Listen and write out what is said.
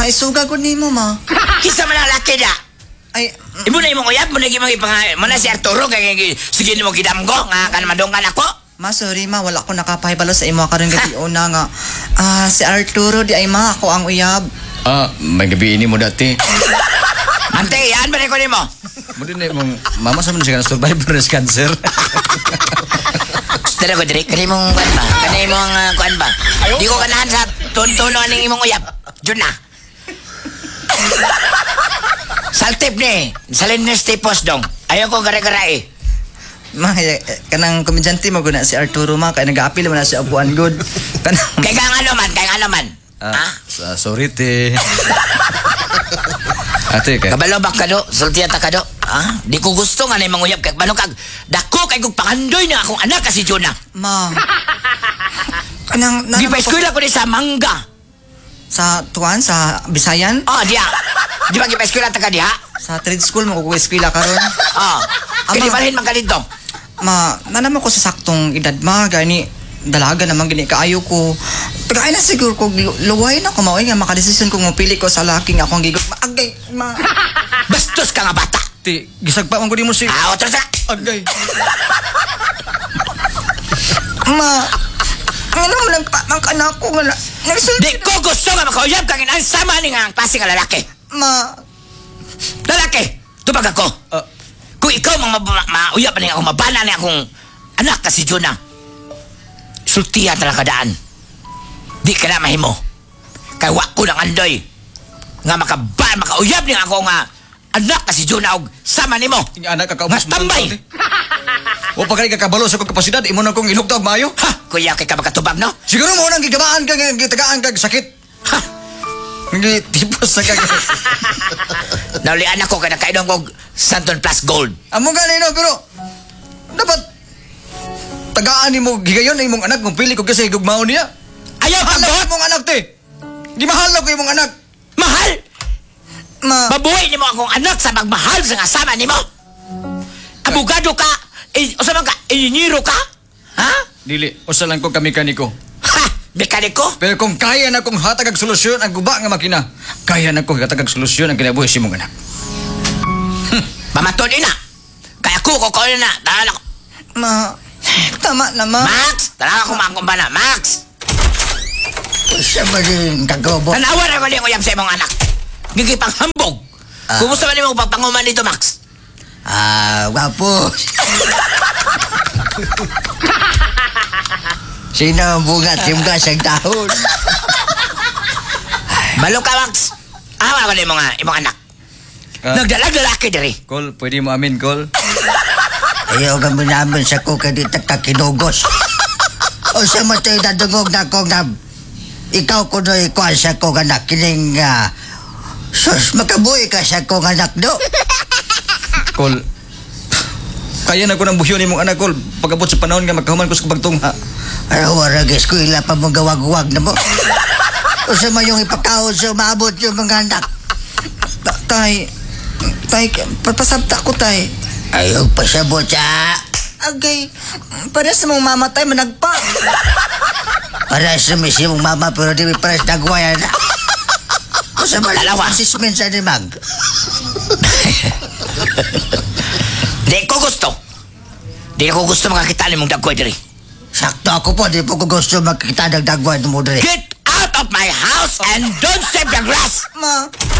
Ma, isuga ko nimo, ma. Kisa man ang laki da. Ay, Ibu na imong uyab mo na gimang ipang mo na si Arturo kay sige nimo gidamgo nga kan madonggan ako. ma, sorry, ma. Wala ko nakapahibalo sa imo karon gabi una nga. Si Arturo di ay ma, ako ang uyab. May gabi ini mo dati. Ante, yan ba ko nimo? Mudi na mong mama sa man siya survive breast cancer. Tara ko diri kani mong kuan ba? Kani mong kuan ba? Di ko ganahan sa tuntuno ning imong uyab. Jud na. Saltip ni, salin ni stipos dong. Ayaw ko gara-gara eh. Ma, kanang komedyante mo guna si Arturo, ma. Kaya nag-aapil mo na si Abuan Good. Kaya nga ano man. Ha? Sorry, te. Ate, kaya... Kabalo ba ka do? Sultiya ta ka do? Ha? Di ko gusto nga na imong uyab kay balo kag dako kay kog pangandoy na akong anak kasi Juna. Ma. Kanang Di pa eskwela ko ni sa Mangga. sa tuwan sa Bisayan, Oh, dia. Di ba gipa eskwela ta ka diha? sa trade school mo ko eskwela karon. Oh. Kaya di balhin man ka dito. Ma, nanamo ko sa saktong edad, ma, gani dalaga naman gani kaayo ko. Tagay na siguro ko luway na ko mao nga makadesisyon kung mapili ko sa laking akong gigot. Agay, ma. Bastos ka nga bata. Ti, gisagpa man ko di mo si... Otro sa. Agay. Ma, ano mo lang pa, mang anak ko nga Di ko gusto nga makauyab kang inansama ni nga ang klase nga lalaki. Ma, Lalaki, tubag ako. Kung ikaw mauyab ni ako, mabana ni akong anak kasi Juna. Sultiya talaga daan. Di ka na mahimo. Kaya wak ko ng andoy. Nga makauyab ni ako nga anak kasi Juna og sama ni mo. Anak kakaubos Nga tambay. O pagkali kakabalo sa kong kapasidad, imo na kong ilugtog maayo. Ha, kuya kay ka makatubag no? Siguro mo nang gigabaan ka, gitagaan kag sakit. Ha, Hindi, tipos sa kag... naulian ako kaya nakaidong kong Santon Plus Gold. Amo ganino, pero... Dapat... Tagaan ni mo, gigayon na imong anak, kung pili ko kasi gugmao niya. Ayaw Mahal pagbuhat! na imong anak, te. Di mahal na ko imong anak. Mahal! ma, Mabuhay ni mo akong anak sa magmahal sa asama ni mo. Abogado ka, usaman ka, inyiro ka? Ha? Dili, usa lang ko kami kaniko. Ha? Mekaniko? Pero kung kaya na kong hatag ag solusyon ang guba nga makina, kaya na kong hatag ag solusyon ang kinabuhi si mong anak. Mamatod ina. Kaya ko na. Tara ko. ma, tama na, ma. Max! Tara ko mga kumpana. Max! Siya ba yung kagobot? Tanawan ako niya uyab sa imong anak. Gigipang hambog. Kumusta ba ni mo pagpanguman dito, Max? Wapo. Sino ang bunga timga sa dahon? Balo ka, Max. Awa ko na imong anak. Nagdalag lalaki diri. Col, pwede mo amin, Col. Ayaw ka mo namin sa kuka di kakinugos. O sa mo tayo nadungog na kong ikaw ko no ikuan sa kong anak kining sus makabuhi ka sa kong anak do. Col, kaya na ko ng buhyon imong anak, Col. Pagabot sa panahon nga magkahuman ko sa pagtungha. Ano waragis ko ila pa mong gawag-wag na mo. O sa mo yung ipakahon sa maabot yung mga anak. Tay, papasabta ko, tay. Ayaw pa sa botsa. Agay, para sa mong mamatay, managpa. Para sa misimong mama pero di may pares nagwayan na. O sa Dalawa. sismen sa nimag. Di ko gusto. Di ko gusto makakita ni mong dagkoy diri. Sakto ako po, di po ko gusto makikita ng dagwayan mo dali. Get out of my house and don't save the grass! Ma,